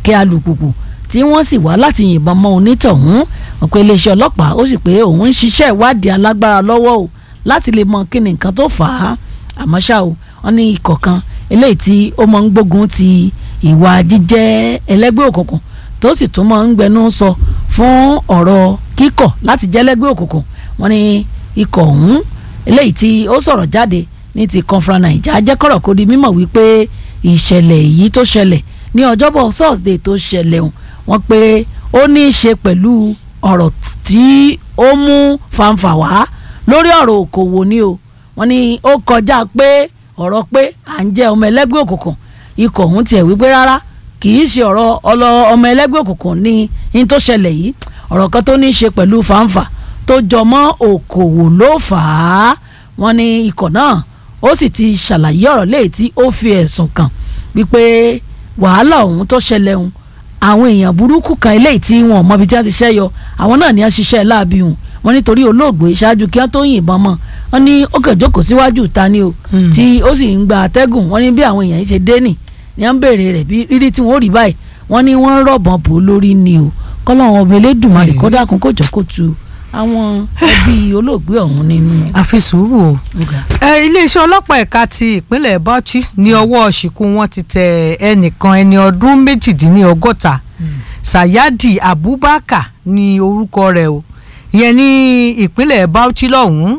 kẹ̀kẹ́ alùpùpù tí wọ́n sì wá láti yìnbọn mọ́ onítọ̀hún. wọ́n pe iléeṣẹ́ ọlọ́pàá ó sì pé òun ń ṣiṣẹ́ ìwádìí alágbára lọ́wọ́ o láti lè mọ kí ni nǹkan tó fà á. àmọ́ ṣá o wọ́n ní ikọ̀ kan eléyìí tí ó máa ń gbógun ti ìwà jíjẹ́ ẹlẹ́gbẹ́ òkùnkùn tó sì tún máa ń gbẹnu sọ fún ọ̀rọ̀ kíkọ̀ láti jẹ́ ẹlẹ́gbẹ́ òkùnkùn. wọ́n ní ikọ̀ ọ̀hún eléyìí tí ó sọ̀rọ̀ jáde ní ti Confra Naija jẹ́ kọ̀rọ̀ kó di mímọ̀ wípé ìṣẹ̀lẹ̀ yìí tó ṣẹlẹ̀ ní ọjọ́bọ̀ Thursday tó ṣẹlẹ̀ wọ́n pé ó ní í ṣe pẹ̀lú ọ̀rọ̀ tí ó mú fanfà wá lórí ọ̀rọ̀ òkòwò ni o. wọ́n ní ó kọjá pé ọ̀rọ̀ pé à ń jẹ́ ọmọ ẹlẹ́gbẹ́ òkùnkùn. ikọ̀ ọ̀hún tiẹ̀ wípé rárá kì í ṣe ọ̀rọ̀ ọmọ ẹlẹ́gbẹ́ òkùnkùn ní tó ṣẹlẹ̀ yìí. ọ̀rọ̀ kan tó ní í ṣe pẹ̀lú fanfà tó jọmọ́ òkòwò ló fà á. wọ́n ní ikọ̀ náà ó sì ti ṣàlàyé ọ̀rọ̀ léyìí tí ó fi ẹ̀sùn kàn wípé wàhálà ọ̀hún tó ṣẹlẹ̀ ọ̀hún àwọn èèyàn burúkú kan eléyìí tí wọn ò mọbi tí wọ́n ti ṣẹ́yọ àwọn náà ní wọ́n ṣiṣẹ́ láabi hùn. wọ́n nítorí olóògbé ṣáájú kí wọ́n tó yìnbọn mọ́ wọ́n ní ó kàn jókòó síwájú ìta ni o tí ó sì ń gba àtẹ́gùn. wọ́n ní bí àwọn èèyàn yìí ṣe dé nì ní wọ́n ń béèrè rẹ̀ bí rírí tí wọ́n ó rí báyìí wọ́n ní wọ́n rọ̀bọ̀n bò lórí ni o kọ́lọ́run ọba Elédùmarè kó dákun kó jọ kó tu àwọn ẹbí olóògbé ọ̀hún nínú. àfi sùúrù o. iléeṣẹ́ ọlọ́pàá ẹ̀ka ti ìpínlẹ̀ Bauchi ní ọwọ́ ṣìkú wọn ti tẹ ẹnìkan ẹni ọdún 68 Sayadi Abubakar ní orúkọ rẹ̀ o ìyẹn ní ìpínlẹ̀ Bauchi lọ́hùn-ún.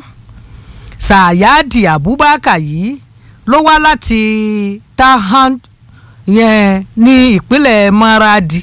Sayadi Abubakar yìí ló wá láti Tahan yẹn ní ìpínlẹ̀ Maradi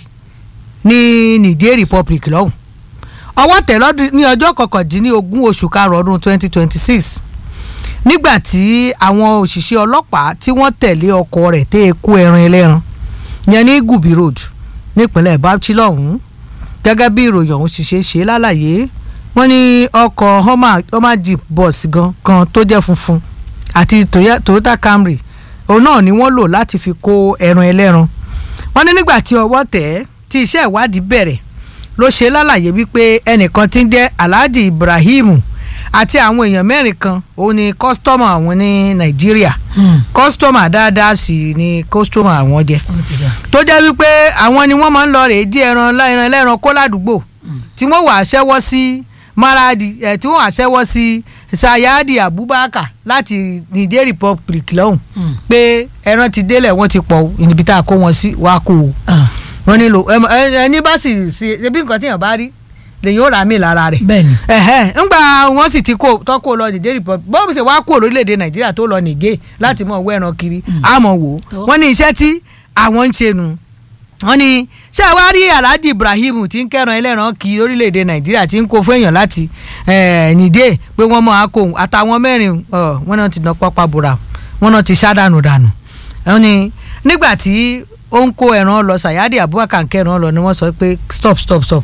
ní Niger Republic lọ́hùn. ọwọ́ tẹ̀ lọ́dún ní ọjọ́ 19 oṣù karùn-ún ọdún 2026 nígbà tí àwọn òṣìṣẹ́ ọlọ́pàá tí wọ́n tẹ̀lé ọkọ̀ rẹ̀ tẹ́ kó ẹran ẹlẹ́ran yẹn ní Gubi Road nípínlẹ̀ Bauchi lọ́hùn-ún. gẹ́gẹ́ bí ìròyìn ọ̀hún ṣe lálàyé wọ́n ní ọkọ̀ Hummer Jeep bus kan tó jẹ́ funfun àti Toyota Camry òun náà ni wọ́n lò láti fi kó ẹran ẹlẹ́ran. wọ́n ní nígbà tí ọwọ́ tẹ̀ tí iṣẹ́ ìwádìí bẹ̀rẹ̀ ló ṣe lálàyé wípé ẹnìkan tí ń jẹ́ Alhaji Ibrahim àti àwọn èèyàn 4 kan òun ni kọ́sítọ́mà àwọn ní Nàìjíríà. kọ́sítọ́mà dáadáa sì ni kọ́sítọ́mà àwọn jẹ́ tó jẹ́ wípé àwọn ni wọ́n máa ń lọ rèé dí ẹran ẹlẹ́ran kó ládùúgbò tí wọ́n wà ṣẹ́wọ́ sí Maradi tí wọ́n wà ṣẹ́wọ́ sí Sayadi Abubakar láti Niger Republic lọ́hùn pé ẹran ti délẹ̀ wọ́n ti pọ̀ níbi tá a kó wọn sí wàá kó o. wọ́n nílò ẹni bá sì ṣe bí nǹkan tíyàn bá rí lèyìn ó rà mí lára rẹ̀. bẹ́ẹ̀ni. ńgbà wọ́n sì ti tọ́kọ̀ lọ Niger Republic bọ́ọ̀mù ṣe wá kó lórílẹ̀‐èdè Nàìjíríà tó lọ Niger láti mọ̀ ọwọ́ ẹran kiri àmọ́ wò wọ́n ní iṣẹ́ tí àwọn ń ṣe nu. wọ́n ní ṣé ẹ wá rí Alhaji Ibrahim tí ń kẹ́ran ẹlẹ́ran kí orílẹ̀‐èdè Nàìjíríà tí ń kó fún èèyàn láti Niger pé wọ́n mọ̀ àkó àtàwọn 4 wọ́n náà ti dán pápá bora wọ́n náà ti ṣàdánù dànù. wọ́n ní nígbà tí ó ń kó ẹran lọ Sayadi Abubakar kẹran lọ ni wọ́n sọ pé stop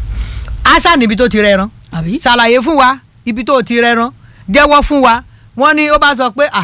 asa níbi tó ti rẹran ṣàlàyé fún wa ibi tó ti rẹran jẹ́wọ́ fún wa. wọ́n ní ó bá sọ pé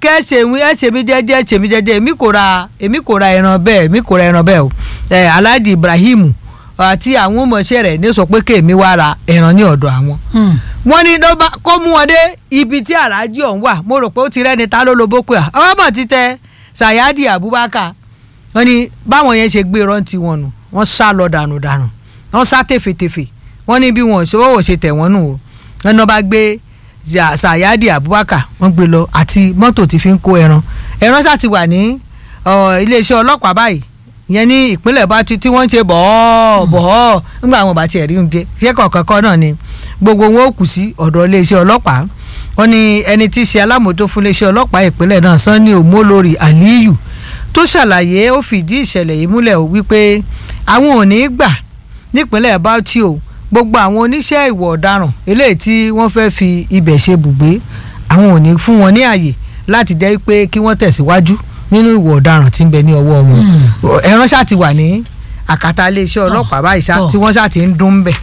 ẹ̀ṣẹ̀ mi jẹ́jẹ́ èmi kò ra ẹran bẹ́ẹ̀ o. Alhaji Ibrahim àti àwọn ọmọọṣẹ́ rẹ̀ ní sọ pé kéèmí wá ra ẹran ní ọ̀dọ̀ àwọn. wọ́n ní kó mú wọn dé ibi tí Alhaji ọ̀hún wà mo rò pé ó ti rẹ́ni ta ló lobó pé ọwọ́ mọ̀ ti tẹ Sayadi Abubakar. wọ́n ní báwọn yẹn ṣe gbé rántí wọn nù wọ́n sá lọ dànù wọ́n sá tèfètèfè. wọ́n ní bí wọn ò ṣe tẹ̀ wọ́n nù o. wọ́n náà bá gbé Sayadi Abubakar wọ́n gbé lọ àti mọ́tò tí fi ń kó ẹran ṣáà ti wà ní iléeṣẹ́ ọlọ́pàá báyìí ìyẹn ní ìpínlẹ̀ Bauchi tí wọ́n ń ṣe bọ̀ọ́ nígbà àwọn bá tiẹ̀ rí oúnjẹ kẹ́kọ̀ọ́ kankan náà ni gbogbo wọn ò kù sí ọ̀dọ̀ iléeṣẹ́ ọlọ́pàá. wọ́n ní ẹni tí í ṣe alámòótó fún iléeṣẹ́ ọlọ́pàá ìpínlẹ̀ náà Sanni Omolori Aliyu tó ṣàlàyé ó fìdí ìṣẹ̀lẹ̀ yìí múlẹ̀ wípé àwọn ò ní gbà nípínlẹ̀ Bauchi o gbogbo àwọn oníṣẹ́ ìwọ̀ ọ̀daràn eléyìí tí wọ́n fẹ́ fi ibẹ̀ ṣe bùgbé àwọn ò ní fún wọn ní àyè láti jẹ́ pé kí wọ́n tẹ̀síwájú nínú ìwọ̀ ọ̀daràn tí ń bẹ ní ọwọ́ wọn. ẹran ṣáà ti wà ní àkàtà iléeṣẹ́ ọlọ́pàá báyìí tí wọ́n ṣáà ti ń dún bẹ̀.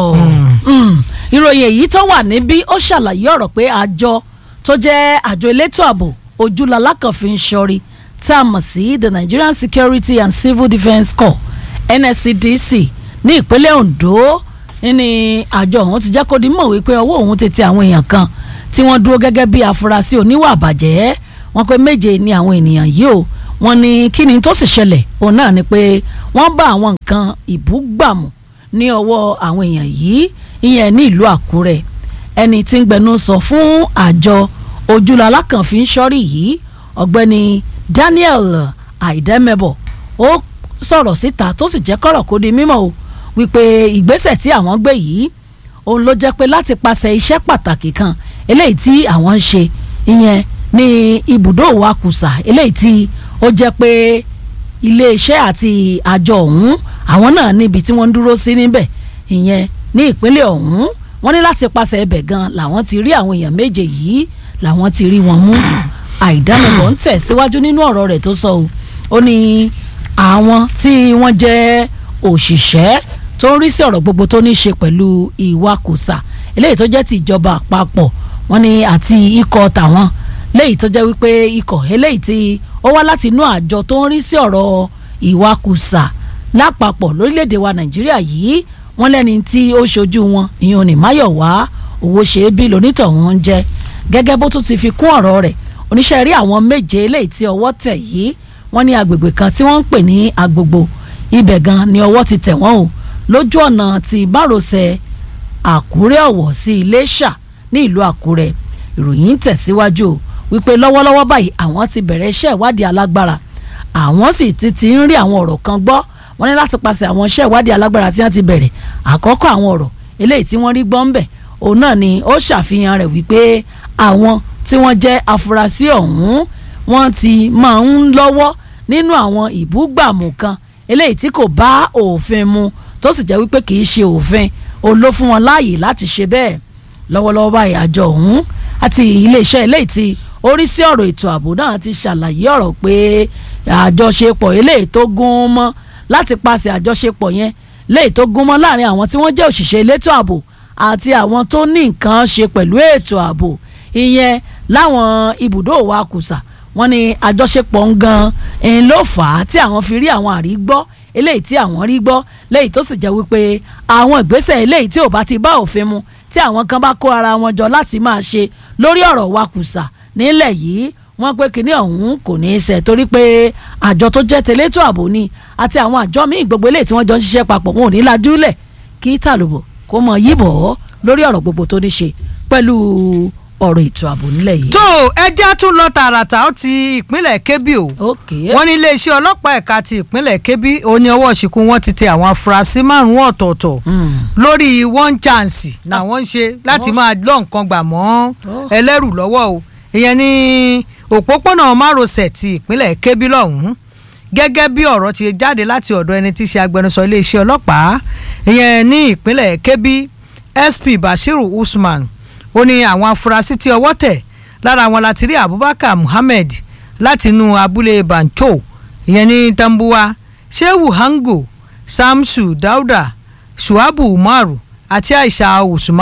ìròyìn èyí tó wà níbí ó ṣàlàyé ọ̀rọ̀ pé àjọ tó jẹ́ àjọ elétò ààbò ojúlọ́lá kan fi ń ṣọ́rí tá a mọ̀ sí the Nigerian Security and Civil Defence Corps NSCDC ní ìpínlẹ̀ Ondo ní àjọ ọ̀hún ti jẹ́ kó di mọ̀ wípé ọwọ́ òun ti tẹ àwọn èèyàn kan tí wọ́n dúró gẹ́gẹ́ bí afurasí oníwà àbàjẹ́ wọ́n pé 7 ni àwọn ènìyàn yìí o wọ́n ní kí ni tó sì ṣẹlẹ̀ òun náà ni pé wọ́n bá àwọn nǹkan ìbúgbàmù ní ọwọ́ àwọn èèyàn yìí ìyẹn ní ìlú Àkúrẹ́ ẹni tí ń gbẹnu sọ fún àjọ ojúlọ alákànfin sọ́rí yìí ọ̀gbẹ́ni Daniel Aidemebo ó sọ̀rọ̀ síta tó sì jẹ́ kọ́rọ̀ kó di mímọ̀ o wípé ìgbésẹ̀ tí àwọn gbé yìí òun ló jẹ́ pé láti pàṣẹ iṣẹ́ pàtàkì kan eléyìí tí àwọn ń ṣe ìyẹn ní ibùdó ìwakùsà eléyìí tí ó jẹ́ pé iléeṣẹ́ àti àjọ ọ̀hún àwọn náà níbi tí wọ́n ń dúró sí níbẹ̀ ìyẹn ní ìpínlẹ̀ ọ̀hún wọ́n ní láti pàṣẹ ibẹ̀ gan làwọn ti rí àwọn èèyàn méje yìí làwọn ti rí wọn mú Àìdámẹ́bọ̀ ń tẹ̀ síwájú nínú ọ̀rọ̀ rẹ̀ tó sọ ó ní àwọn tí wọ́n jẹ́ òṣìṣẹ́ tó ń rí sí ọ̀rọ̀ gbogbo tó ní ṣe pẹ̀lú ìwakùsà eléyìí tó jẹ́ ti ìjọba àpapọ̀ wọ́n ní àti ikọ̀ tàwọn léyìí tó jẹ́ wípé ikọ̀ eléyìí tí ó wá láti inú àjọ tó ń rí sí ọ̀rọ̀ ìwakùsà lápapọ̀ lórílẹ̀‐èdè wa Nàìjíríà yìí wọ́n lẹ́ni tí ó ṣojú wọn ìyẹn ní Máyọ̀wá Owóṣeébí lonítọ̀hún ń jẹ́ gẹ́gẹ́ bó tún ti fi kún ọ̀rọ̀ rẹ̀ oníṣẹ́ rí àwọn méje eléyìí tí ọwọ́ tẹ̀ yìí wọ́n ní agbègbè kan tí wọ́n ń pè ní Agbogbo ibẹ̀ gan ni ọwọ́ ti tẹ̀ wọ́n o lójú ọ̀nà ti márosẹ̀ Àkúrẹ́ Ọ̀wọ̀ sí Iléṣà ní ìlú Àkúrẹ́ ìròyìn ń tẹ̀síwájú wípé lọ́wọ́lọ́wọ́ báyìí àwọn ti bẹ̀rẹ̀ iṣẹ́ ìwádìí alágbára àwọn sì ti ń rí àwọn ọ̀rọ̀ kan gbọ́ wọ́n ní láti pàṣẹ àwọn iṣẹ́ ìwádìí alágbára tí wọ́n ti bẹ̀rẹ̀ àkọ́kọ́ àwọn ọ̀rọ̀ eléyìí tí wọ́n rí gbọ́ ń bẹ̀ òun náà ni ó ṣàfihàn rẹ̀ wípé àwọn tí wọ́n jẹ́ afurasí ọ̀hún wọ́n ti máa ń lọ́wọ́ nínú àwọn ìbúgbàmù kan eléyìí tí kò bá òfin mu tó sì jẹ́ wípé kì í ṣe òfin òun ló fún wọn láàyè láti ṣe bẹ́ẹ̀ lọ́wọ́lọ́wọ́ báyìí àjọ ọ̀hún àti iléeṣẹ́ eléyìí tí ó rí sí ọ̀rọ̀ ètò ààbò náà ti ṣàlàyé ọ̀rọ̀ pé àjọṣepọ̀ eléyìí tó gún mọ́ láti pàṣẹ àjọṣepọ̀ yẹn léyìí tó gún mọ́ láàrin àwọn tí wọ́n jẹ́ òṣìṣẹ́ elétò ààbò àti àwọn tó ní nǹkan ṣe pẹ̀lú ètò ààbò ìyẹn láwọn ibùdó ìwakùsà wọ́n ní àjọṣepọ̀ ń gan ń ló fà á tí àwọn fi rí àwọn àrígbọ́ eléyìí tí àwọn rí gbọ́ léyìí tó sì jẹ́ wípé àwọn ìgbésẹ̀ eléyìí tí ò bá ti bá òfin mu tí àwọn kan bá kó ara wọn jọ láti máa ṣe lórí ọ̀rọ̀ wakùsà nílẹ̀ yìí wọ́n pé kinní ọ̀hún kò ní í ṣe torí pé àjọ tó jẹ́ tẹ̀létò ààbò ni àti àwọn àjọ míì gbogbo eléyìí tí wọ́n jọ ń ṣiṣẹ́ papọ̀ wọn ò ní lajúlẹ̀ kí tàlùbọ̀ kó mọ yíbọ̀ lórí ọ̀rọ̀ gbogbo tó ní ṣe pẹ̀lú ọ̀rọ̀ ètò ààbò nílẹ̀ yìí. tó ẹjẹ́ tún lọ tààràtà ó ti ìpínlẹ̀ Kebbi o wọ́n ní iléeṣẹ́ ọlọ́pàá ẹ̀ka ti ìpínlẹ̀ Kebbi ó ní ọwọ́ ṣìkún wọn ti tẹ àwọn afurasí márùn-ún ọ̀tọ̀ọ̀tọ̀ lórí one chance náà wọ́n ń ṣe láti máa lọ nǹkan gbà mọ́ ẹlẹ́rù lọ́wọ́ o ìyẹn ní òpópónà márosẹ̀ ti ìpínlẹ̀ Kebbi lọ́hùn-ún gẹ́gẹ́ bí ọ̀rọ̀ ti jáde láti ọ̀dọ̀ ẹni tí í ṣe agbẹnusọ iléeṣẹ́ ọlọ́pàá ìyẹn ní ìpínlẹ̀ Kebbi SP Bashiru Usman ó ní àwọn afurasí tí ọwọ́ tẹ̀ lára wọn láti rí Abubakar Muhammed láti inú abúlé Bancho ìyẹn ní Tambuwa Shehu Hango Samsu Dauda Shuabu Umaru àti Aisha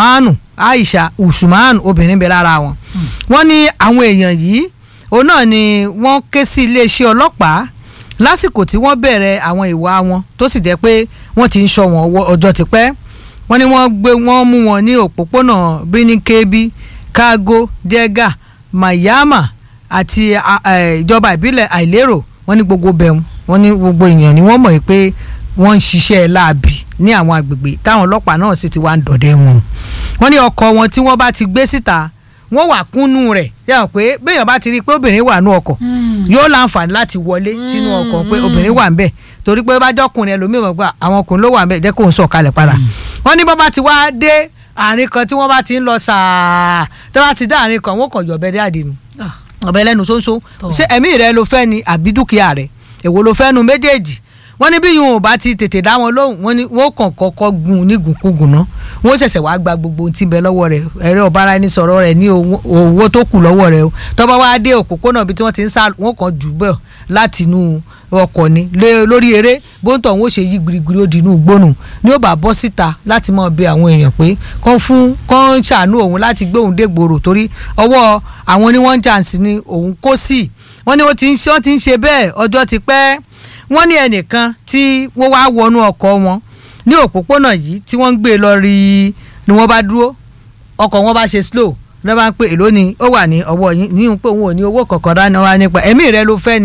Usmanu obìnrin bẹ lára wọn. wọ́n ní àwọn èèyàn yìí òun náà ni wọ́n ké sí iléeṣẹ́ ọlọ́pàá lásìkò tí wọ́n bẹ̀rẹ̀ àwọn ìwà wọn tó sì jẹ́ pé wọ́n ti ń ṣọ́ wọn ọjọ́ ti pẹ́ wọ́n ní wọ́n mú wọn ní òpópónà Birnin Kebbi Kago Dega Mayama àti ìjọba ìbílẹ̀ Àìlérò wọ́n ní gbogbo bẹ̀rù wọ́n ní gbogbo èèyàn ni wọ́n mọ̀ pé wọ́n ń ṣiṣẹ́ láabi ní àwọn agbègbè táwọn ọlọ́pàá náà sì ti wá ń dọ̀dẹ́ wọn. wọ́n ní ọkọ̀ wọn tí wọ́n bá ti gbé síta wọ́n wà kúnnú rẹ̀ yàrá pé béèyàn bá ti rí i pé obìnrin wà nú ọkọ̀ yóò láǹfààní láti wọlé sínú ọkọ̀ pé obìnrin wà ń bẹ̀ torí pé bá jọkùnrin ẹlòmíràn gbà àwọn ọkùnrin ló wà ń bẹ̀ jẹ́ kó ń sọ̀ kalẹ̀ padà. wọ́n ní bọ́ bá ti wá dé àárín kan tí wọ́n bá ti ń lọ sàá tí wọ́n bá ti dá àárín kan wọ́n kàn yọ̀ ọ̀bẹ dáàdì nù ọ̀bẹ lẹ́nu ṣóńṣó ṣé ẹ̀mí rẹ ló fẹ́ ni àbí dúkìá rẹ èwo ló fẹ́ nu méjèèjì wọ́n ní bí yòówù bá ti tètè dá wọn lóhùn wọ́n ní wọ́n kàn kọ́kọ́ gun ní gùnkúngùn náà wọ́n ṣẹ̀ṣẹ̀ wá gba gbogbo ohun tí ń bẹ lọ́wọ́ rẹ̀ ẹ̀rọ ọ̀bára ẹni sọ̀rọ̀ rẹ̀ ní owó tó kù lọ́wọ́ rẹ̀ o tọ́ba wá dé òpópónà bí tí wọ́n ti ń sá wọ́n kàn jù bẹ́ẹ̀ láti inú ọkọ̀ ni lórí eré bóńtọ̀ wọ́n ṣe yí gbirigbiri ó di inú gbónú ni ó bá bọ́ síta láti máa bẹ àwọn èèyàn pé kán ṣàánú òun láti gbé òun dé gbòòrò torí ọwọ́ àwọn ní one chance ni òun kó sí wọ́n ní wọ́n ti ń ṣe bẹ́ẹ̀ ọjọ́ ti pẹ́ wọ́n ní ẹnìkan tí wọ́n wá wọnú ọkọ̀ wọn ní òpópónà yìí tí wọ́n ń gbé lọ rí ni wọ́n bá dúró ọkọ̀ wọn bá ṣe slow ní wọ́n bá ń pè èló ni ó wà ní ọwọ́ yín ní pé òun ò ní owó kọ̀ọ̀kan dání wá nípa ẹ̀mí rẹ ló fẹ́ ni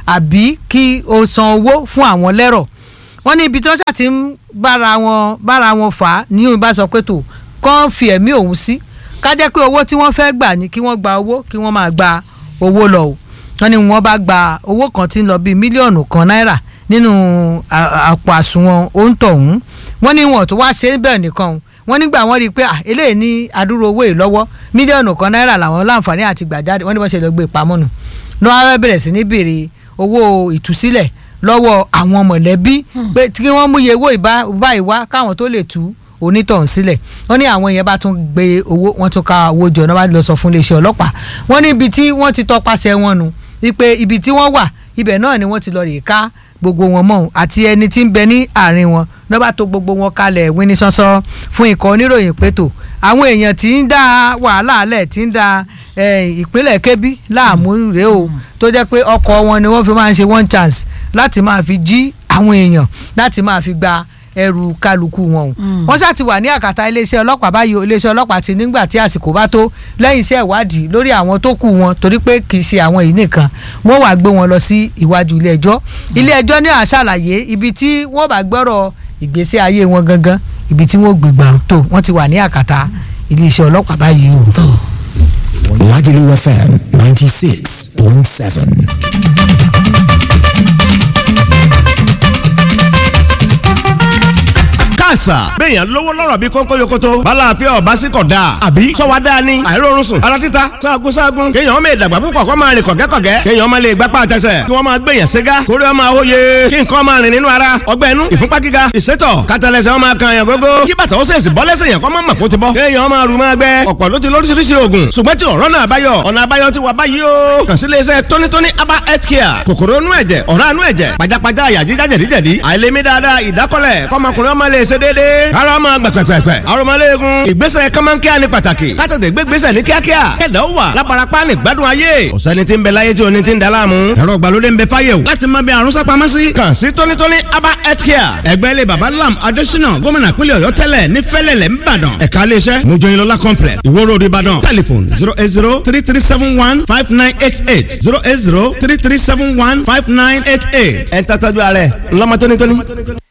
àbí kí o san owó fún àwọn lẹ́rọ̀. Wọ́n ní ibi tí wọ́n ṣáà ti ń bára wọn fà á ní ìbá sọ pé tó kàn fi ẹ̀mí òun sí ká jẹ́ pé owó tí wọ́n fẹ́ gbà ní kí wọ́n gba owó kí wọ́n máa gba owó lọ o. Wọ́n ní wọ́n bá gba owó kan tí ń lọ bíi mílíọ̀nù kan náírà nínú àpò àsùnwọ̀n òǹtọ̀hún. Wọ́n ní wọn tó wá ṣe é bẹ́ẹ̀ nìkan o. Wọ́n nígbà wọ́n rí i pé eléyìí ní adúrò owó yìí lọ́wọ́ mílíọ̀nù kan náírà làwọn láǹfààní àti gbà jáde. Wọ́n ní wọ́n ṣe lọ gbé pamọ́ nù lọ́wọ́ bẹ̀rẹ̀ sí ní béèrè owó ìtúsílẹ̀ lọ́wọ́ àwọn mọ̀lẹ́bí pé kí wọ́n mú iye owó ìbá ìwá káwọn tó lè tú onítọ̀hún sílẹ̀. Wọ́n ní àwọn yẹn bá tún gbé owó wọ́n tún ká owó jọ náà wá lọ sọ fún iléeṣẹ́ ọlọ́pàá. Wọ́n ní ibi tí wọ́n ti tọpasẹ̀ wọn nù wípé ibi tí wọ́n wà ibẹ̀ náà ni wọ́n ti lọ rè ká gbogbo wọn mọ́ àti ẹni tí ń bẹ ní àárín wọn náà bá tó gbogbo wọn kalẹ̀ wíní sánsan fún ikọ̀ oníròyìn pétò àwọn èèyàn tí ń dá wàhálà alẹ̀ tí ń da ìpínlẹ̀ Kebbi láàmú rèé o tó jẹ́ pé ọkọ̀ wọn ni wọ́n fi máa ń ṣe one chance láti máa fi jí àwọn èèyàn láti máa fi gba ẹrù kálukú wọn o. Wọ́n ṣáà ti wà ní àkàtà iléeṣẹ́ ọlọ́pàá báyìí iléeṣẹ́ ọlọ́pàá ti nígbà tí àsìkò bá tó lẹ́yìn iṣẹ́ ìwádìí lórí àwọn tó kù wọn torí pé kì í ṣe àwọn yìí nìkan wọ́n wàá gbé wọn lọ sí iwájú ilé ẹjọ́. Ilé ẹjọ́ ní àṣàlàyé ibi tí wọ́n bá gbọ́rọ̀ ìgbésí ayé wọn gangan ibi tí wọ́n gbégbá tó wọ́n ti wà ní àkàtà iléeṣẹ́ ọlọ́pàá báyìí o. Lagelu FM 96.7. àṣà béèyàn lówó lọ́rọ̀ bí kónkó yokoto bálàáfíà ọba sí kọ̀ dáa àbí sọ́wọ́ dáa ni àìrórun sùn ara títa sáàgùn kéèyàn ọmọ ìdàgbà púpọ̀ kó máa rìn kọ̀gẹ́kọ̀gẹ́ kéèyàn ọmọ lè gbápá àtẹsẹ̀ kí wọ́n máa gbèyàn ségá kórè ọmọ àwòye kí nǹkan máa rìn nínú ara ọgbẹ́ inú ìfúnpá gíga ìsétọ̀ kátàlẹ́sẹ̀ ọmọ kan yàn gógó kí bàtà ó sèṣì bọ́lẹ́sẹ̀ yàn kọ́ máa mọ̀ kó ti bọ́ kéèyàn ọmọ rù máa gbẹ ọ̀pọ̀ ló ti lóríṣiríṣi oògùn ṣùgbọ́n tí ọ̀rọ̀ náà báyọ̀ ọ̀nà àbáyọ ti wà báyìí o kàn sí iléeṣẹ́ tónítóní aba health care kòkòrò inú ẹ̀jẹ̀ ọ̀rá inú ẹ̀jẹ̀ pajápajá àyà jíjá jẹ̀díjẹ̀dí àìlèmí dáadáa ìdákọ́lẹ̀ kọ́mọkùnrin ọmọ lè ṣe déédéé ara ọmọ gbẹ̀pẹ̀pẹ̀pẹ̀ arọmọléegun ìgbésẹ̀ kọ́mọ́nkíá ní pàtàkì kátàtẹ̀ gbégbésẹ̀ ní kíákíá kẹ̀dá ó wà lábarapá ní gbádùn ayé ọ̀sẹ́ni tí ń bẹ láyé tí oní ti ń da láàmú ẹ̀rọ ìgbàlódé ń bẹ fáyé o láti mọ bí àrùn sápamọ́ sí kàn sí tónítóní aba health care ẹgbẹ́ ilé baba lam adésínà gómìnà pínlẹ̀ ọ̀yọ́ tẹ́lẹ̀ ní fẹ́lẹ̀lẹ̀ ńbàdàn ẹ̀ka iléeṣẹ́ mojoyinlọ́lá complex ìwó road ìbàdàn telephone 08033715988 08033715988 ẹ̀ ń tàtàjú ààrẹ ńlọmọ tónítóní.